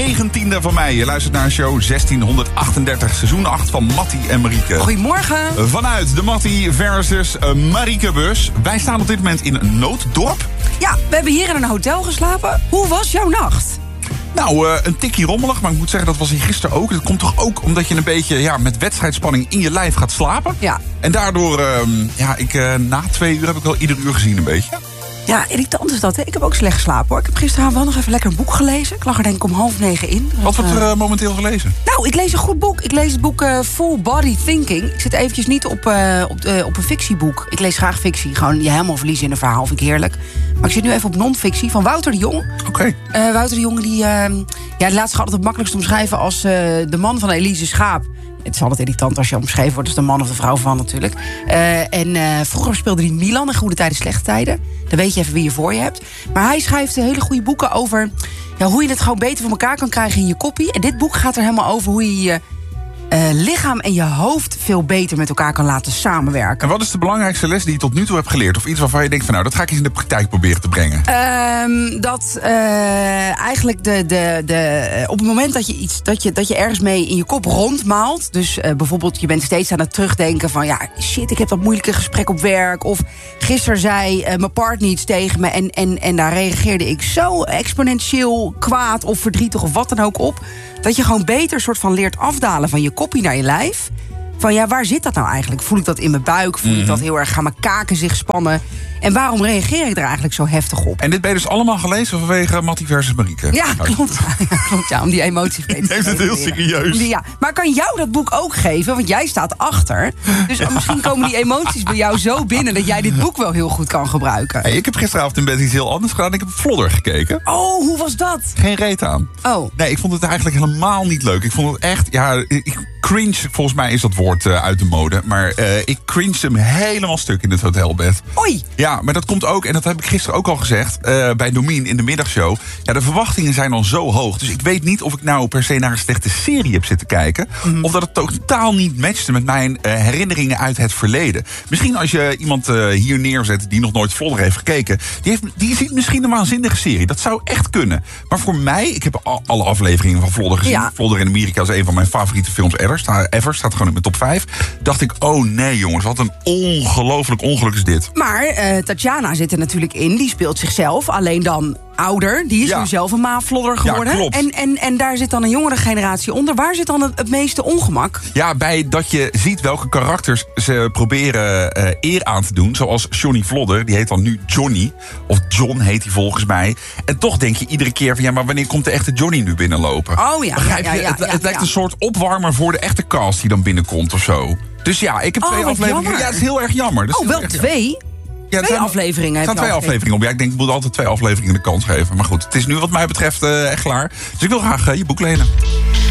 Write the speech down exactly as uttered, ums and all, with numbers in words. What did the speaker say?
negentiende van mei. Je luistert naar een show zestienhonderdachtendertig, seizoen acht van Mattie en Marieke. Goedemorgen. Vanuit de Mattie versus Marieke bus. Wij staan op dit moment in een nooddorp. Ja, we hebben hier in een hotel geslapen. Hoe was jouw nacht? Nou, uh, een tikkie rommelig, maar ik moet zeggen, dat was hier gisteren ook. Dat komt toch ook omdat je een beetje ja, met wedstrijdspanning in je lijf gaat slapen. Ja. En daardoor, uh, ja, ik, uh, na twee uur heb ik wel ieder uur gezien een beetje. Ja, irritant is dat, hè? Ik heb ook slecht geslapen, hoor. Ik heb gisteravond wel nog even lekker een boek gelezen. Ik lag er denk ik om half negen in. Wat wordt er uh, uh, momenteel gelezen? Nou, ik lees een goed boek. Ik lees het boek uh, Full Body Thinking. Ik zit eventjes niet op, uh, op, uh, op een fictieboek. Ik lees graag fictie. Gewoon je helemaal verliezen in een verhaal, vind ik heerlijk. Maar ik zit nu even op non-fictie van Wouter de Jong. Oké. Okay. Uh, Wouter de Jong, die, uh, ja, die laat zich altijd het makkelijkst omschrijven als uh, de man van Elise Schaap. Het is altijd irritant als je omschreven wordt als de man of de vrouw van natuurlijk. Uh, en uh, vroeger speelde hij Milan in goede tijden, slechte tijden. Dan weet je even wie je voor je hebt. Maar hij schrijft hele goede boeken over ja, hoe je het gewoon beter voor elkaar kan krijgen in je koppie. En dit boek gaat er helemaal over hoe je je uh, lichaam en je hoofd veel beter met elkaar kan laten samenwerken. En wat is de belangrijkste les die je tot nu toe hebt geleerd? Of iets waarvan je denkt van nou, dat ga ik eens in de praktijk proberen te brengen? Um, dat uh, eigenlijk de, de, de, uh, op het moment dat je, iets, dat, je, dat je ergens mee in je kop rondmaalt. Dus uh, bijvoorbeeld je bent steeds aan het terugdenken van ja, shit, ik heb dat moeilijke gesprek op werk. Of gisteren zei uh, mijn partner iets tegen me en, en, en daar reageerde ik zo exponentieel kwaad of verdrietig of wat dan ook op. Dat je gewoon beter soort van leert afdalen van je koppie naar je lijf. Van ja, waar zit dat nou eigenlijk? Voel ik dat in mijn buik? Voel ik dat heel erg? Gaan mijn kaken zich spannen? En waarom reageer ik er eigenlijk zo heftig op? En dit ben je dus allemaal gelezen vanwege Mattie versus Marieke? Ja, klopt. Ja, klopt ja, om die emoties mee te neemt het heel serieus. Die, ja. Maar kan jou dat boek ook geven? Want jij staat achter. Dus ja. Misschien komen die emoties bij jou zo binnen dat jij dit boek wel heel goed kan gebruiken. Hey, ik heb gisteravond in bed iets heel anders gedaan. Ik heb Vlodder gekeken. Oh, hoe was dat? Geen reet aan. Oh. Nee, ik vond het eigenlijk helemaal niet leuk. Ik vond het echt, ja, ik cringe, volgens mij is dat woord uh, uit de mode. Maar uh, ik cringe hem helemaal stuk in het hotelbed. Oei. Ja, maar dat komt ook, en dat heb ik gisteren ook al gezegd, uh, bij Domien in de middagshow. Ja, de verwachtingen zijn al zo hoog. Dus ik weet niet of ik nou per se naar een slechte serie heb zitten kijken. Mm. Of dat het totaal niet matchte met mijn uh, herinneringen uit het verleden. Misschien als je iemand uh, hier neerzet die nog nooit Vlodder heeft gekeken. Die, heeft, die ziet misschien een waanzinnige serie. Dat zou echt kunnen. Maar voor mij, ik heb al, alle afleveringen van Vlodder gezien. Ja. Vlodder in Amerika is een van mijn favoriete films ever. Ever staat gewoon in mijn top vijf. Dacht ik, oh nee jongens, wat een ongelooflijk ongeluk is dit. Maar uh, Tatjana zit er natuurlijk in. Die speelt zichzelf, alleen dan ouder. Die is ja. nu zelf een maafvlodder geworden. Ja, klopt. En, en, en daar zit dan een jongere generatie onder. Waar zit dan het, het meeste ongemak? Ja, bij dat je ziet welke karakters ze proberen uh, eer aan te doen. Zoals Johnny Vlodder, die heet dan nu Johnny. Of John heet hij volgens mij. En toch denk je iedere keer van ja, maar wanneer komt de echte Johnny nu binnenlopen? Oh ja, Begrijp ja, je? ja, ja, het, het ja, lijkt ja. een soort opwarmer voor de echte cast die dan binnenkomt of zo. Dus ja, ik heb oh, twee afleveringen. Jammer. Ja, het is heel erg jammer. Dat is oh, wel twee? Jammer. Ja, twee zijn, afleveringen Er heb staan twee afleveringen op. Ja, ik denk, ik moet altijd twee afleveringen de kans geven. Maar goed, het is nu wat mij betreft uh, echt klaar. Dus ik wil graag uh, je boek lenen.